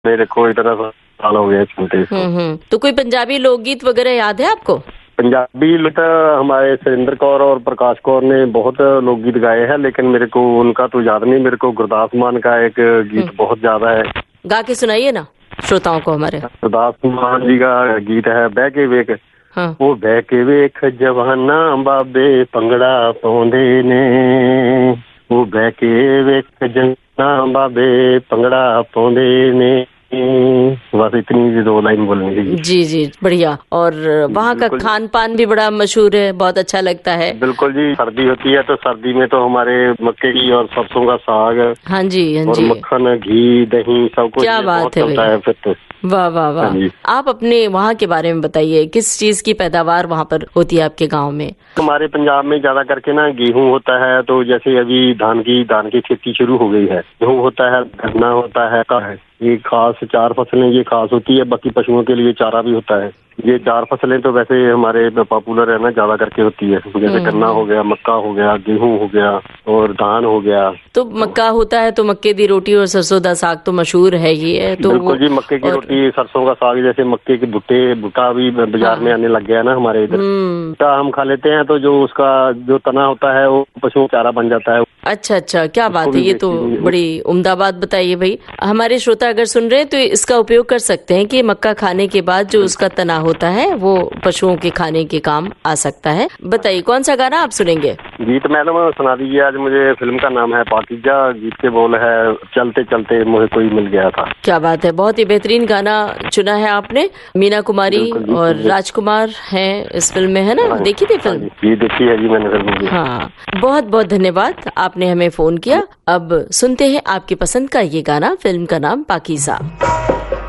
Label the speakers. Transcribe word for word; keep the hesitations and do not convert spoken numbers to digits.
Speaker 1: मेरे को इतना साल हो गया सुनते इसको।
Speaker 2: हम्म हम्म। तो कोई पंजाबी लोकगीत वगैरह याद है आपको?
Speaker 1: पंजाबी तो हमारे सुरेंद्र कौर और प्रकाश कौर ने बहुत लोकगीत गाए हैं, लेकिन मेरे को उनका तो याद नहीं। मेरे को गुरदास मान का एक गीत बहुत ज्यादा है।
Speaker 2: गा के सुनाइए ना श्रोताओं को हमारे।
Speaker 1: गुरदास मान जी का गीत है बह के वेख।
Speaker 2: हाँ।
Speaker 1: वो बह के वेख जवाना बाबे भंगड़ा पाउंदे ने, वो बह के वेख जवाना बाबे भंगड़ा पाउंदे ने। बस इतनी दो लाइन बोलनी थी।
Speaker 2: जी जी बढ़िया। और वहाँ का खान पान भी बड़ा मशहूर है, बहुत अच्छा लगता है।
Speaker 1: बिल्कुल जी, सर्दी होती है तो सर्दी में तो हमारे मक्के की और सरसों का साग,
Speaker 2: हाँ जी हाँ
Speaker 1: और
Speaker 2: जी,
Speaker 1: मक्खन घी दही सब कुछ
Speaker 2: क्या बात है
Speaker 1: चलता है फिर तो।
Speaker 2: वाह वाह वाह। आप अपने वहाँ के बारे में बताइए, किस चीज की पैदावार वहाँ पर होती है आपके गाँव में?
Speaker 1: हमारे पंजाब में ज्यादा करके ना गेहूं होता है। तो जैसे अभी धान की धान की खेती शुरू हो गई है। गेहूं होता है, गन्ना होता है, का है ये खास चार फसलें ये खास होती है। बाकी पशुओं के लिए चारा भी होता है। ये चार फसलें तो वैसे हमारे पॉपुलर है ना, ज्यादा करके होती है। जैसे गन्ना हो गया, मक्का हो गया, गेहूं हो गया और धान हो गया।
Speaker 2: तो मक्का होता है तो मक्के दी रोटी और सरसों दा साग तो मशहूर है ही है। तो
Speaker 1: बिल्कुल जी, मक्के की रोटी सरसों का साग, जैसे मक्के के भुट्टे भुट्टा भी बाजार में आने लग गया है ना हमारे इधर। भुट्टा हम खा लेते हैं तो जो उसका जो तना होता है वो पशुओं का चारा बन जाता है।
Speaker 2: अच्छा अच्छा, क्या बात है, ये तो बड़ी उम्दा बात बताइए भाई। हमारे श्रोता अगर सुन रहे हैं तो इसका उपयोग कर सकते हैं कि मक्का खाने के बाद जो उसका तना होता है वो पशुओं के खाने के काम आ सकता है। बताइए कौन सा गाना आप सुनेंगे?
Speaker 1: गीत मैडम सुना दीजिए आज मुझे। फिल्म का नाम है पाकीजा, गीत के बोल है चलते चलते मुझे कोई मिल गया था। क्या
Speaker 2: बात है, बहुत ही बेहतरीन गाना चुना है आपने। मीना कुमारी और राजकुमार हैं इस फिल्म में, है ना? देखी थी फिल्म?
Speaker 1: जी देखी है जी मैंने फिल्म।
Speaker 2: हाँ, बहुत बहुत धन्यवाद, आपने हमें फोन किया। अब सुनते हैं आपकी पसंद का ये गाना, फिल्म का नाम पाकीज़ा।